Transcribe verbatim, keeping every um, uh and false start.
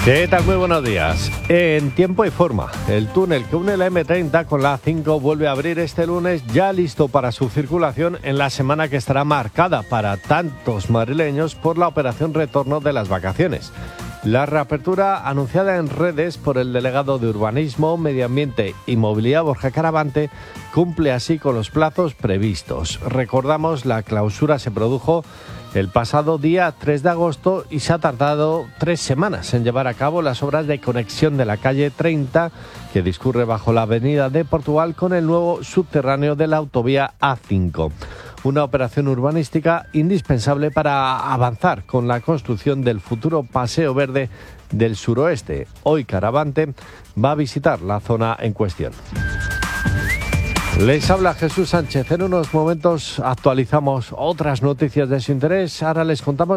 ¿Qué tal? Muy buenos días. En tiempo y forma, el túnel que une la eme treinta con la A cinco vuelve a abrir este lunes, ya listo para su circulación en la semana que estará marcada para tantos madrileños por la operación retorno de las vacaciones. La reapertura anunciada en redes por el delegado de Urbanismo, Medio Ambiente y Movilidad, Borja Caravante, cumple así con los plazos previstos. Recordamos, la clausura se produjo el pasado día tres de agosto y se ha tardado tres semanas en llevar a cabo las obras de conexión de la calle treinta, que discurre bajo la avenida de Portugal, con el nuevo subterráneo de la autovía A cinco. Una operación urbanística indispensable para avanzar con la construcción del futuro Paseo Verde del Suroeste. Hoy Caravante va a visitar la zona en cuestión. Les habla Jesús Sánchez. En unos momentos actualizamos otras noticias de su interés. Ahora les contamos